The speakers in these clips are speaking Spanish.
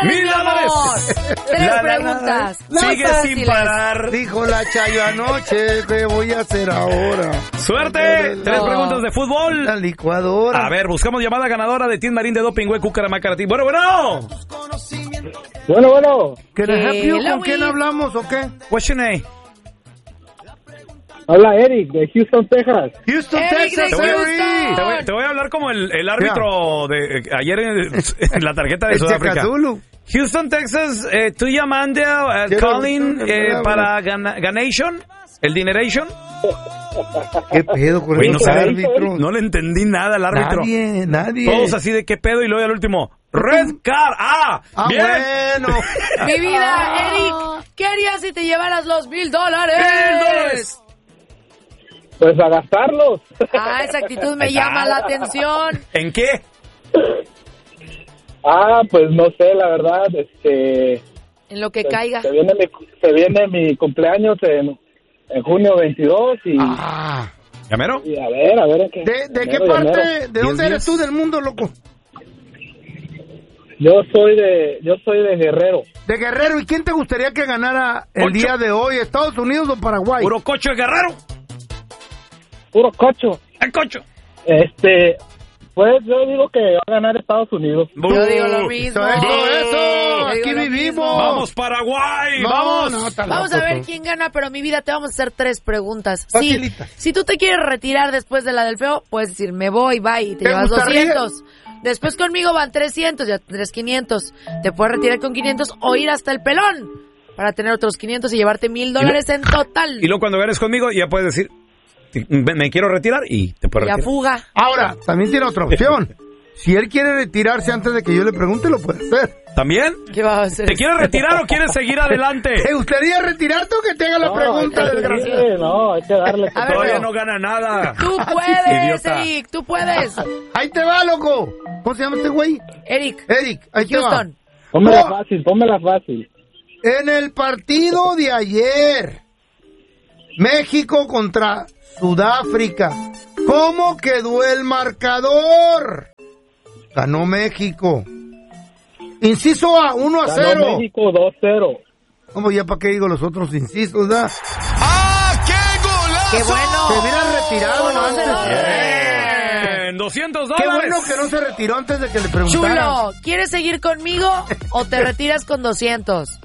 $1,000. Tres preguntas. Sigue sin parar. Dijo la Chayo anoche, ¿qué voy a hacer ahora? Suerte. Tres preguntas de fútbol. La licuadora. A ver, buscamos llamada ganadora de Team Marín de Doping, güey, Cucaramacarati. Bueno. Bueno. ¿Can I help you? ¿Con quién hablamos o qué? What's your name? Habla Eric de Houston, Texas. Houston, Eric Texas. de Houston. Te voy a hablar como el árbitro de ayer en la tarjeta de Sudáfrica. Chacazulu. Houston, Texas, tú llamando calling para Ganation, el Dineration. ¿Qué pedo con Güey, el árbitro? no le entendí nada al árbitro. Nadie. Todos así de qué pedo y luego al último. Red card. Bien. Bueno. Mi vida, Eric, ¿qué harías si te llevaras los $1,000? $1,000. Pues a gastarlos. Esa actitud me llama la atención. ¿En qué? Pues no sé, la verdad, En lo que caiga. se viene mi cumpleaños en junio 22 y ¿Llamero? y a ver en qué. ¿De qué parte? ¿De dónde eres tú del mundo, loco? Yo soy de Guerrero. De Guerrero. ¿Y quién te gustaría que ganara el Ocho. día de hoy? ¿Estados Unidos o Paraguay? Puro cocho de Guerrero. Puro cocho. El cocho. Pues yo digo que va a ganar Estados Unidos. Yo digo lo mismo. Eso. Aquí Yo digo lo vivimos. mismo. Vamos, Paraguay. Vamos. Vamos a ver quién gana, pero mi vida, te vamos a hacer tres preguntas. Facilita. Si tú te quieres retirar después de la del feo, puedes decir, me voy, bye, y te ¿Te llevas gustaría? 200. Después conmigo van 300, ya tendrás 500. Te puedes retirar con 500 o ir hasta el pelón para tener otros 500 y llevarte $1,000 en total. Y luego cuando ganes conmigo ya puedes decir, me quiero retirar y te puedes Ya retirar. fuga. Ahora, también tiene otra opción. Si él quiere retirarse antes de que yo le pregunte, lo puede hacer. ¿También? ¿Qué vas a hacer? ¿Te quieres retirar o quieres seguir adelante? ¿Te gustaría retirarte o que te haga la pregunta, desgraciado? No, hay que darle. A ver, Todavía Leo. no gana nada. Tú puedes, Idiota. Eric, tú puedes. Ahí te va, loco. ¿Cómo se llama este güey? Eric, Ahí te va. Houston. Pónmela fácil. En el partido de ayer, México contra Sudáfrica, ¿cómo quedó el marcador? Ganó México. Inciso A, 1-0. Ganó México 2-0. ¿Cómo ya para qué digo los otros incisos, da? ¡Qué bueno! Se hubiera retirado antes. Bien, $200. Qué bueno que no se retiró antes de que le preguntaran. Chulo, ¿quieres seguir conmigo o te retiras con 200?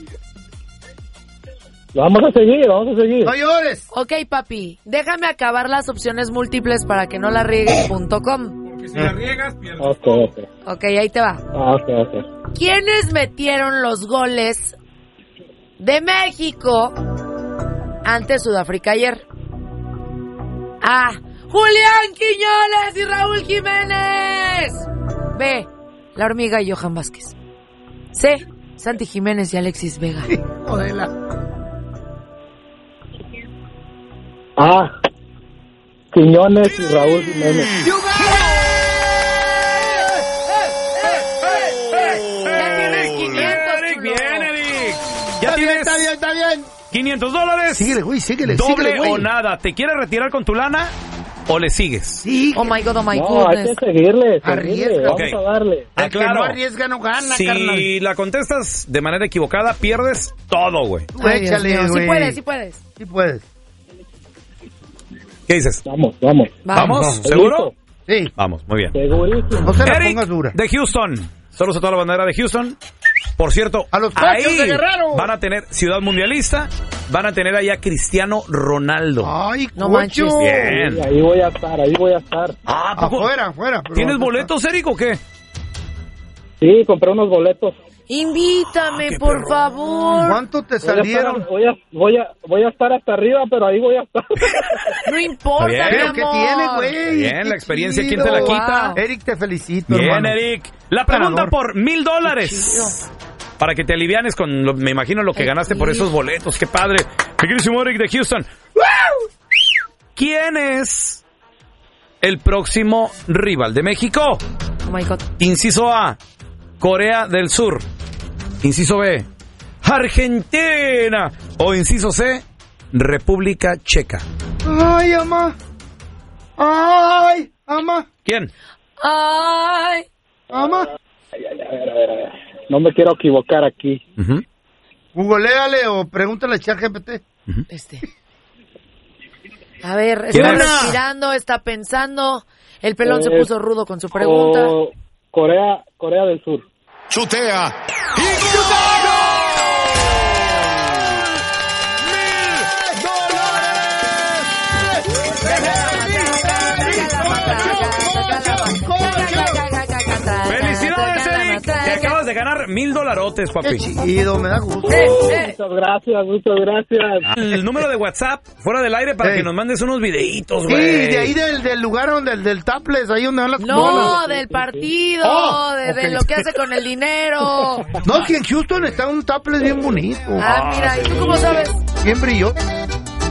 Vamos a seguir. No llores. Ok, papi, déjame acabar las opciones múltiples para que no la riegues.com. Si la riegas, pierdes. Ok. Ok, ahí te va. Ok. ¿Quiénes metieron los goles de México ante Sudáfrica ayer? A. Julián Quiñones y Raúl Jiménez. B. La Hormiga y Johan Vázquez. C. Santi Jiménez y Alexis Vega. Jodela. Quiñones y Raúl Jiménez. Ya tienes 500, Eric, chulo. bien, Eric. Ya tienes Está bien. $500. Síguele, güey, síguele. Doble güey. o nada. ¿Te quieres retirar con tu lana o le sigues? Sí. Oh my God, oh my No, hay goodness. que seguirle. Arriesga. Vamos Ok. a darle. El que claro. no arriesga no gana, Si carnal. la contestas de manera equivocada, pierdes todo, güey. Ay, Dios Échale, mío. güey. Sí puedes, sí puedes. Sí puedes. ¿Qué dices? Vamos. ¿Vamos? ¿Seguro? Sí. Vamos, muy bien. Segurísimo. No se la Eric pongas dura. de Houston. Saludos a toda la bandera de Houston. Por cierto, A los Cochos ahí de Guerrero. van a tener Ciudad Mundialista, van a tener allá Cristiano Ronaldo. Ay, No cocho. manches. Bien. Sí, ahí voy a estar. ¿A poco? Afuera. pero ¿Tienes vas a boletos, Eric, o qué? Sí, compré unos boletos. Invítame, qué por perro. favor. ¿Cuánto te salieron? Voy a estar hasta arriba, pero ahí voy a estar. No importa, Está mi bien. amor. ¿Qué tiene, güey? Bien, la Qué experiencia, chido. ¿quién te la quita? Wow. Eric, te felicito, Bien, hermano. Eric. La pregunta Ganador. por $1,000. Para que te alivianes con, me imagino, lo que Ay, ganaste por sí. esos boletos. ¡Qué padre! Mi queridísimo Eric de Houston. ¿Quién es el próximo rival de México? Oh my God. Inciso A, Corea del Sur. Inciso B, Argentina. O inciso C, República Checa. Ay, ama. ¿Quién? Ay. Ama. A ver. no me quiero equivocar aquí. Googleale o pregúntale a ChatGPT. A ver, está respirando, está pensando. El pelón se puso rudo con su pregunta. Corea del Sur. Chutea. ¡Felicidades, Eric! Te acabas de ganar $1,000, papi. Qué chido, me da gusto. Muchas gracias. El número de WhatsApp, fuera del aire, para que nos mandes unos videitos, güey. Sí, de ahí del lugar donde, del Taples, ahí donde van las bolas. Del partido, de lo que hace con el dinero. No, que en Houston está un Taples bien bonito. Mira, ¿y tú cómo sabes? Bien brilloso.